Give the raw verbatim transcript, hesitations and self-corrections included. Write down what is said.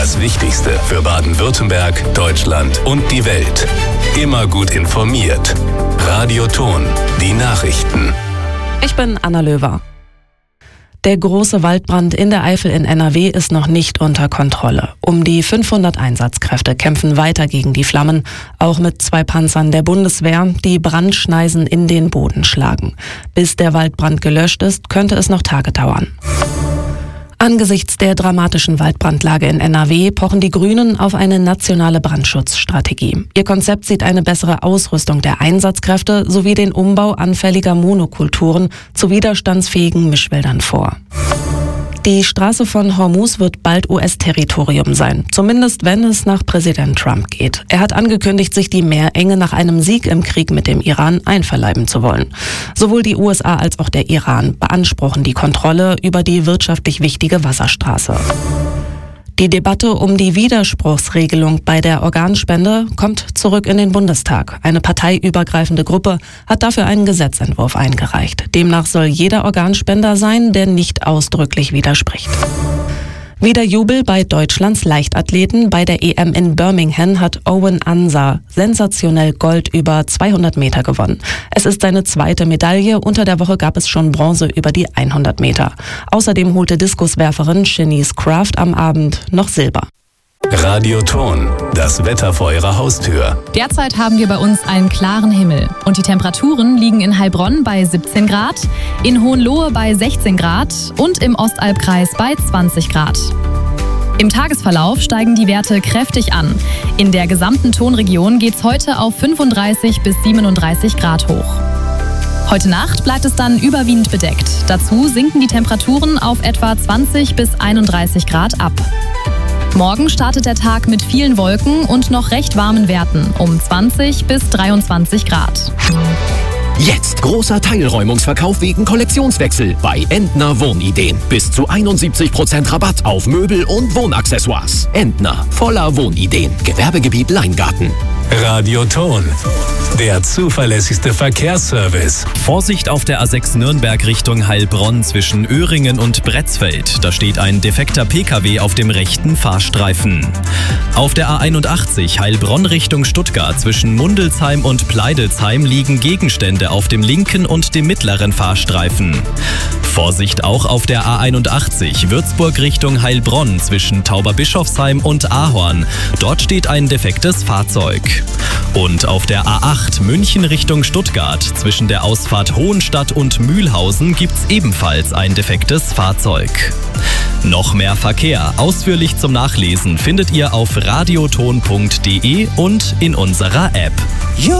Das Wichtigste für Baden-Württemberg, Deutschland und die Welt. Immer gut informiert. Radio Ton, die Nachrichten. Ich bin Anna Löwer. Der große Waldbrand in der Eifel in N R W ist noch nicht unter Kontrolle. Um die fünfhundert Einsatzkräfte kämpfen weiter gegen die Flammen, auch mit zwei Panzern der Bundeswehr, die Brandschneisen in den Boden schlagen. Bis der Waldbrand gelöscht ist, könnte es noch Tage dauern. Angesichts der dramatischen Waldbrandlage in N R W pochen die Grünen auf eine nationale Brandschutzstrategie. Ihr Konzept sieht eine bessere Ausrüstung der Einsatzkräfte sowie den Umbau anfälliger Monokulturen zu widerstandsfähigen Mischwäldern vor. Die Straße von Hormuz wird bald U S-Territorium sein, zumindest wenn es nach Präsident Trump geht. Er hat angekündigt, sich die Meerenge nach einem Sieg im Krieg mit dem Iran einverleiben zu wollen. Sowohl die U S A als auch der Iran beanspruchen die Kontrolle über die wirtschaftlich wichtige Wasserstraße. Die Debatte um die Widerspruchsregelung bei der Organspende kommt zurück in den Bundestag. Eine parteiübergreifende Gruppe hat dafür einen Gesetzentwurf eingereicht. Demnach soll jeder Organspender sein, der nicht ausdrücklich widerspricht. Wieder Jubel bei Deutschlands Leichtathleten. Bei der E M in Birmingham hat Owen Ansah sensationell Gold über zweihundert Meter gewonnen. Es ist seine zweite Medaille. Unter der Woche gab es schon Bronze über die hundert Meter. Außerdem holte Diskuswerferin Shanice Craft am Abend noch Silber. Radio Ton, das Wetter vor Ihrer Haustür. Derzeit haben wir bei uns einen klaren Himmel und die Temperaturen liegen in Heilbronn bei siebzehn Grad, in Hohenlohe bei sechzehn Grad und im Ostalbkreis bei zwanzig Grad. Im Tagesverlauf steigen die Werte kräftig an. In der gesamten Tonregion geht es heute auf fünfunddreißig bis siebenunddreißig Grad hoch. Heute Nacht bleibt es dann überwiegend bedeckt. Dazu sinken die Temperaturen auf etwa zwanzig bis einunddreißig Grad ab. Morgen startet der Tag mit vielen Wolken und noch recht warmen Werten um zwanzig bis dreiundzwanzig Grad. Jetzt großer Teilräumungsverkauf wegen Kollektionswechsel bei Entner Wohnideen. Bis zu einundsiebzig Prozent Rabatt auf Möbel und Wohnaccessoires. Entner, voller Wohnideen. Gewerbegebiet Leingarten. Radio Ton, der zuverlässigste Verkehrsservice. Vorsicht auf der A sechs Nürnberg Richtung Heilbronn zwischen Öhringen und Bretzfeld. Da steht ein defekter P K W auf dem rechten Fahrstreifen. Auf der A einundachtzig Heilbronn Richtung Stuttgart zwischen Mundelsheim und Pleidelsheim liegen Gegenstände auf dem linken und dem mittleren Fahrstreifen. Vorsicht auch auf der A einundachtzig Würzburg Richtung Heilbronn zwischen Tauberbischofsheim und Ahorn. Dort steht ein defektes Fahrzeug. Und auf der A acht München Richtung Stuttgart zwischen der Ausfahrt Hohenstadt und Mühlhausen gibt's ebenfalls ein defektes Fahrzeug. Noch mehr Verkehr ausführlich zum Nachlesen findet ihr auf radioton punkt de und in unserer App.